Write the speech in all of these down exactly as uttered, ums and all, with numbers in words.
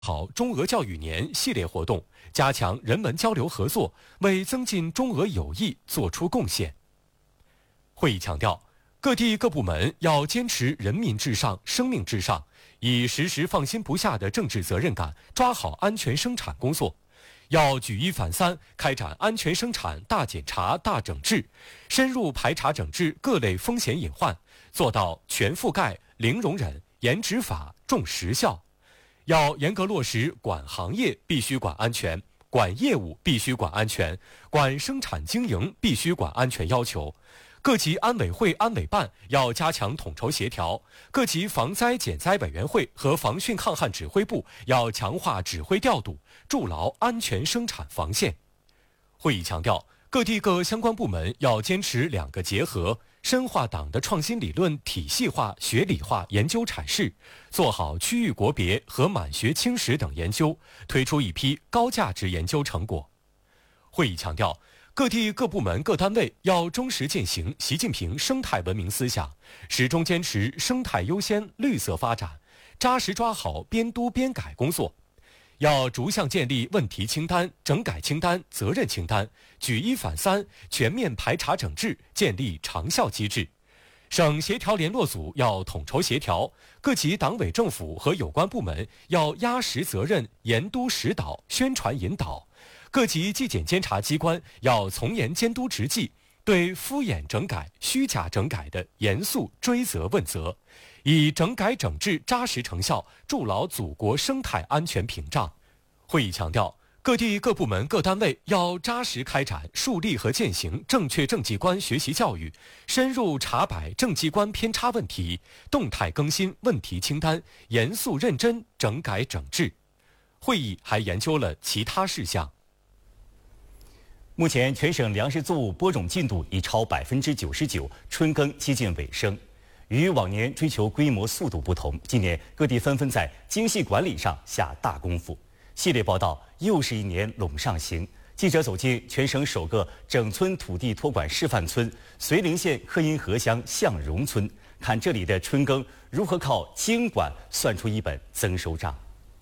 好中俄教育年系列活动，加强人文交流合作，为增进中俄友谊作出贡献。会议强调，各地各部门要坚持人民至上、生命至上，以时时放心不下的政治责任感，抓好安全生产工作。要举一反三，开展安全生产大检查、大整治，深入排查整治各类风险隐患，做到全覆盖、零容忍、严执法、重实效。要严格落实管行业必须管安全，管业务必须管安全，管生产经营必须管安全要求。各级安委会、安委办要加强统筹协调，各级防灾减灾委员会和防汛抗旱指挥部要强化指挥调度，筑牢安全生产防线。会议强调，各地各相关部门要坚持两个结合，深化党的创新理论体系化、学理化研究阐释，做好区域国别和满学轻史等研究，推出一批高价值研究成果。会议强调，各地各部门各单位要忠实践行习近平生态文明思想，始终坚持生态优先、绿色发展，扎实抓好边督边改工作。要逐项建立问题清单、整改清单、责任清单，举一反三，全面排查整治，建立长效机制。省协调联络组要统筹协调，各级党委政府和有关部门要压实责任、严督实导、宣传引导。各级纪检监察机关要从严监督执纪，对敷衍整改、虚假整改的严肃追责问责，以整改整治扎实成效筑牢祖国生态安全屏障。会议强调，各地各部门各单位要扎实开展树立和践行正确政绩观学习教育，深入查摆政绩观偏差问题，动态更新问题清单，严肃认真整改整治。会议还研究了其他事项。 目前，全省粮食作物播种进度已超百分之九十九，春耕接近尾声。与往年追求规模速度不同，今年各地纷纷在精细管理上下大功夫。系列报道，又是一年陇上行。记者走进全省首个整村土地托管示范村——绥宁县克阴河乡向荣村，看这里的春耕如何靠精管算出一本增收账。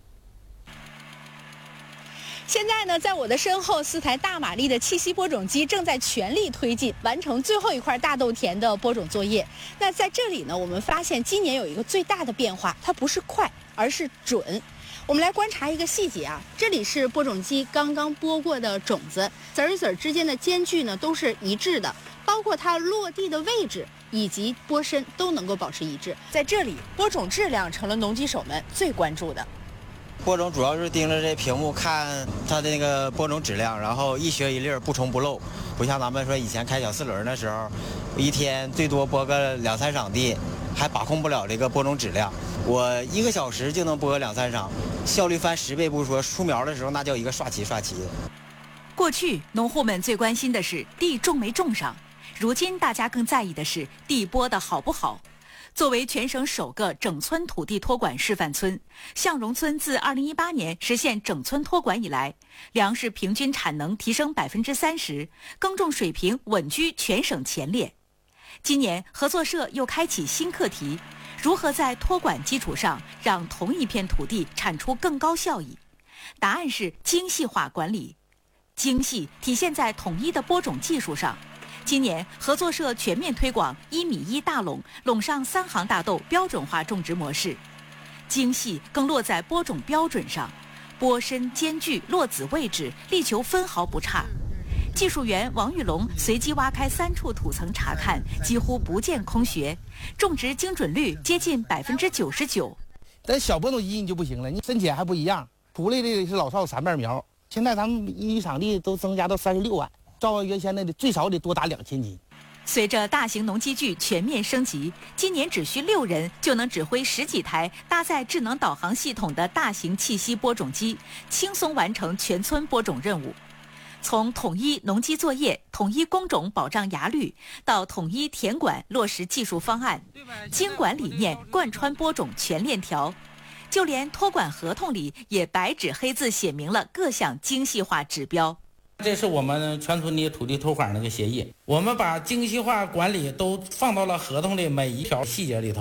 现在呢，在我的身后，四台大马力的气息播种机正在全力推进，完成最后一块大豆田的播种作业。那在这里呢，我们发现今年有一个最大的变化，它不是快，而是准。我们来观察一个细节啊，这里是播种机刚刚播过的种子，籽儿与籽儿之间的间距呢都是一致的，包括它落地的位置以及播深都能够保持一致。在这里，播种质量成了农机手们最关注的。 播种主要是盯着这屏幕看它的那个播种质量，然后一学一粒不重不漏，不像咱们说以前开小四轮的时候，一天最多播个两三晌地，还把控不了这个播种质量。我一个小时就能播两三晌，效率翻十倍不说，出苗的时候那叫一个刷齐刷齐的。 过去农户们最关心的是地种没种上，如今大家更在意的是地播的好不好。作为全省首个整村土地托管示范村，向荣村自二零一八年实现整村托管以来，粮食平均产能提升百分之三十，耕种水平稳居全省前列。今年合作社又开启新课题，如何在托管基础上让同一片土地产出更高效益？答案是精细化管理。精细体现在统一的播种技术上。今年合作社全面推广一米一大垄、垄上三行大豆标准化种植模式，精细更落在播种标准上，播深、间距、落籽位置力求分毫不差。技术员王玉龙随机挖开三处土层查看，几乎不见空穴，种植精准率接近百分之九十九。 但小播种机你就不行了，你深浅还不一样。出来的是老少三瓣苗，现在咱们一场地都增加到三十六万。照原先的最少得多打两千斤。 随着大型农机具全面升级，今年只需六人就能指挥十几台搭载智能导航系统的大型气息播种机，轻松完成全村播种任务。从统一农机作业、统一工种保障芽率，到统一田管落实技术方案，精管理念贯穿播种全链条。就连托管合同里也白纸黑字写明了各项精细化指标。 这是我们全村的土地托管那个协议，我们把精细化管理都放到了合同的每一条细节里头。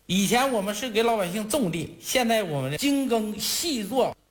以前我们是给老百姓种地，现在我们精耕细作。